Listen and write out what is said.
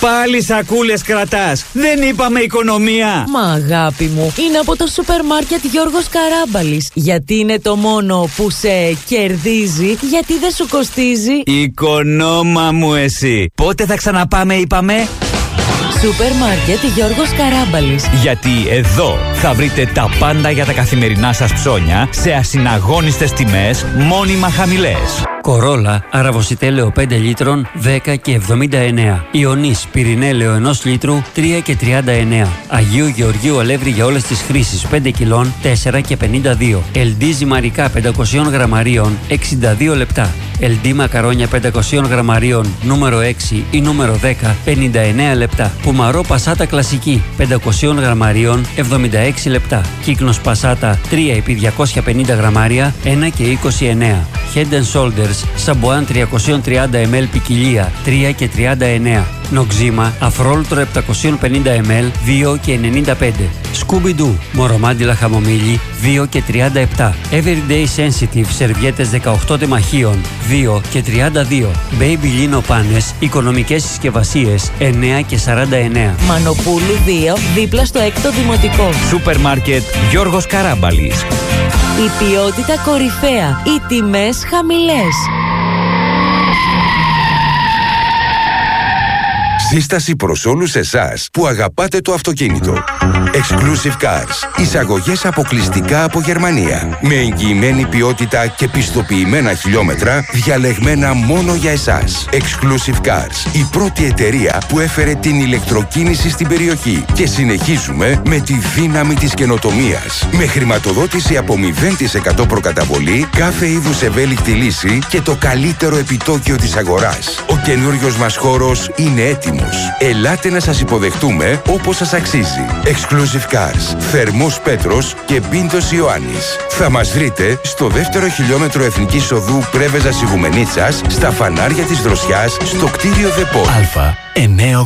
Πάλι σακούλες κρατάς. Δεν είπαμε οικονομία. Μα αγάπη μου, είναι από το σούπερ μάρκετ Γιώργος Καράμπαλης. Γιατί είναι το μόνο που σε κερδίζει, γιατί δεν σου κοστίζει. Οικονόμα μου εσύ. Πότε θα ξαναπάμε είπαμε? Σούπερ μάρκετ Γιώργος Καράμπαλης. Γιατί εδώ θα βρείτε τα πάντα για τα καθημερινά σας ψώνια σε ασυναγώνιστες τιμές, μόνιμα χαμηλές. Κορόλα, αραβοσιτέλαιο 5 λίτρων, 10 και 79. Ιωνής, πυρηνέλαιο 1 λίτρου, 3 και 39. Αγίου Γεωργίου αλεύρι για όλες τις χρήσεις 5 κιλών, 4 και 52. LD ζυμαρικά 500 γραμμαρίων, 62 λεπτά. LD μακαρόνια 500 γραμμαρίων, νούμερο 6 ή νούμερο 10, 59 λεπτά. Πουμαρό πασάτα κλασική, 500 γραμμαρίων, 76 λεπτά. Κύκνος πασάτα 3 επί 250 γραμμάρια, 1 και 29. Head and Shoulders, σαμπουάν 330 ml ποικιλία, 3 και 39. Νοξίμα, αφρόλουτρο 750 ml, 2 και 95. Scooby-Doo, μορομάντιλα χαμομήλι, 2 και 37. Everyday Sensitive, σερβιέτες 18 τεμαχίων, 2 και 32. Baby Lino πάνες, οικονομικές συσκευασίες, 9 και 49. Μανοπούλου 2, δίπλα στο 6ο Δημοτικό. Σούπερ μάρκετ Γιώργος Καράμπαλης. Η ποιότητα κορυφαία, οι τιμές χαμηλές. Σύσταση προς όλους εσάς που αγαπάτε το αυτοκίνητο. Exclusive Cars. Εισαγωγές αποκλειστικά από Γερμανία. Με εγγυημένη ποιότητα και πιστοποιημένα χιλιόμετρα διαλεγμένα μόνο για εσάς. Exclusive Cars. Η πρώτη εταιρεία που έφερε την ηλεκτροκίνηση στην περιοχή. Και συνεχίζουμε με τη δύναμη της καινοτομίας. Με χρηματοδότηση από 0% προκαταβολή, κάθε είδους ευέλικτη λύση και το καλύτερο επιτόκιο της αγοράς. Ο καινούριος μας χώρος είναι έτοιμος. Ελάτε να σας υποδεχτούμε όπως σας αξίζει. Exclusive Cars, Θερμός Πέτρος και Μπίντος Ιωάννης. Θα μας βρείτε στο 2ο χιλιόμετρο Εθνικής Οδού Πρέβεζας Ιγουμενίτσας, στα φανάρια της Δροσιάς, στο κτίριο ΔΕΠΟ. Α9